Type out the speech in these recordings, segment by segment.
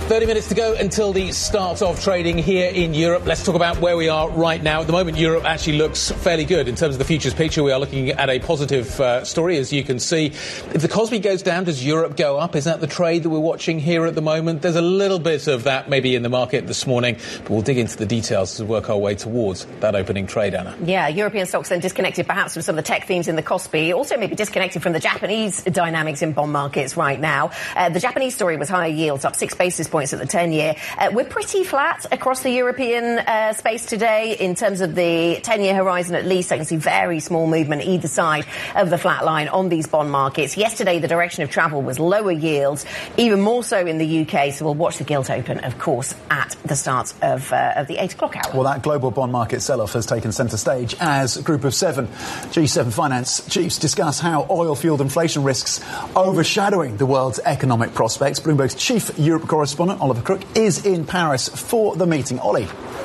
30 minutes to go until the start of trading here in Europe. Let's talk about where we are right now. At the moment, Europe actually looks fairly good in terms of the futures picture. We are looking at a positive story, as you can see. If the Kospi goes down, does Europe go up? Is that the trade that we're watching here at the moment? There's a little bit of that maybe in the market this morning, but we'll dig into the details to work our way towards that opening trade, Anna. Yeah, European stocks then disconnected perhaps from some of the tech themes in the Kospi, also maybe disconnected from the Japanese dynamics in bond markets right now. The Japanese story was higher yields, up 6 basis points at the 10-year. We're pretty flat across the European space today in terms of the 10-year horizon at least. I can see very small movement either side of the flat line on these bond markets. Yesterday, the direction of travel was lower yields, even more so in the UK. So we'll watch the gilt open, of course, at the start of the 8 o'clock hour. Well, that global bond market sell-off has taken centre stage as Group of 7 G7 finance chiefs discuss how oil-fuelled inflation risks overshadowing the world's economic prospects. Bloomberg's chief Europe correspondent, Oliver Crook, is in Paris for the meeting. Ollie.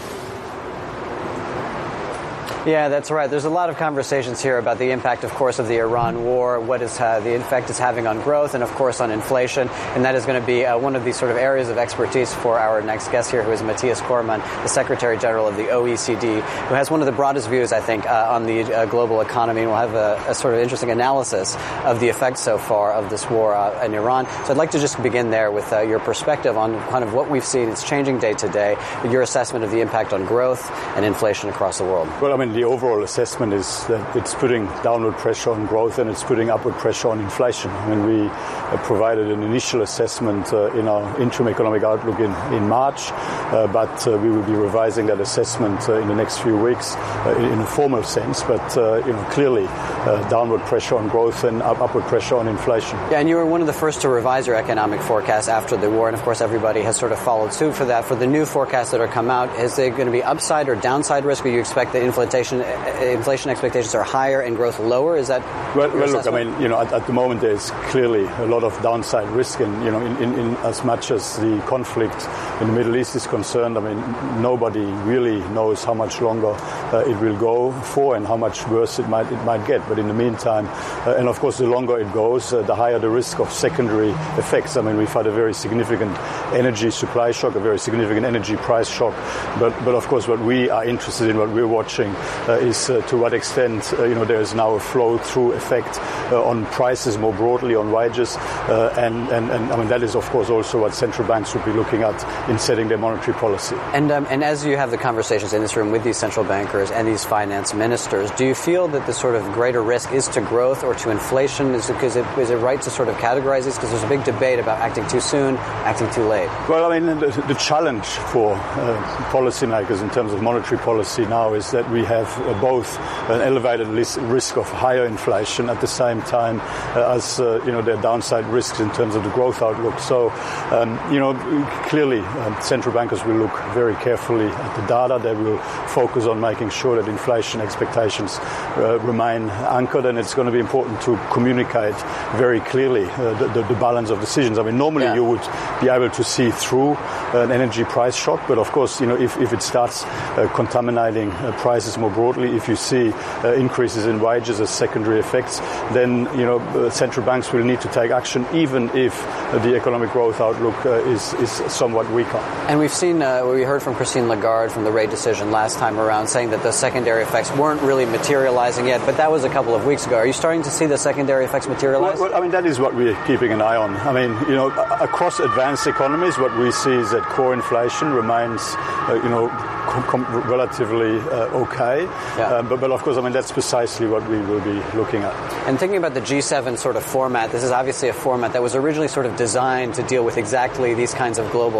Yeah, that's right. There's a lot of conversations here about the impact, of course, of the Iran war, what is the effect it's having on growth and, of course, on inflation. And that is going to be one of these sort of areas of expertise for our next guest here, who is Matthias Cormann, the Secretary General of the OECD, who has one of the broadest views, I think, on the global economy. And we'll have a sort of interesting analysis of the effects so far of this war in Iran. So I'd like to just begin there with your perspective on kind of what we've seen. It's changing day to day, your assessment of the impact on growth and inflation across the world. Well, I mean, the overall assessment is that it's putting downward pressure on growth and it's putting upward pressure on inflation. I mean, we provided an initial assessment in our interim economic outlook in March, but we will be revising that assessment in the next few weeks in a formal sense. But clearly, downward pressure on growth and upward pressure on inflation. Yeah, and you were one of the first to revise your economic forecast after the war, and of course, everybody has sort of followed suit for that. For the new forecasts that are come out, is there going to be upside or downside risk? Or you expect that inflation expectations are higher and growth lower? Is that well look, I mean, at the moment there's clearly a lot of downside risk, and in as much as the conflict in the Middle East is concerned, I mean, nobody really knows how much longer it will go for and how much worse it might get. But in the meantime, and of course, the longer it goes, the higher the risk of secondary effects. I mean, we've had a very significant energy supply shock, a very significant energy price shock. But of course, what we are interested in, what we're watching, is to what extent there is now a flow-through effect on prices more broadly, on wages, and I mean that is of course also what central banks would be looking at in setting their monetary policy. And as you have the conversations in this room with these central bankers and these finance ministers, do you feel that the sort of greater risk is to growth or to inflation? Is it right to sort of categorize these? Because there's a big debate about acting too soon, acting too late. Well, I mean the challenge for policymakers in terms of monetary policy now is that we have both an elevated risk of higher inflation at the same time as there are downside risks in terms of the growth outlook. So clearly central bankers will look very carefully at the data. They will focus on making sure that inflation expectations remain anchored, and it's going to be important to communicate very clearly the balance of decisions. I mean, normally you would be able to see through an energy price shock, but of course, if it starts contaminating prices more broadly, if you see increases in wages as secondary effects, then central banks will need to take action, even if the economic growth outlook is somewhat weaker. And we've seen, we heard from Christine Lagarde from the rate decision last time around, saying that the secondary effects weren't really materializing yet, but that was a couple of weeks ago. Are you starting to see the secondary effects materialize? Well, I mean, that is what we're keeping an eye on. I mean, across advanced economies, what we see is that core inflation remains, relatively okay. Yeah. But of course, I mean, that's precisely what we will be looking at. And thinking about the G7 sort of format, this is obviously a format that was originally sort of designed to deal with exactly these kinds of global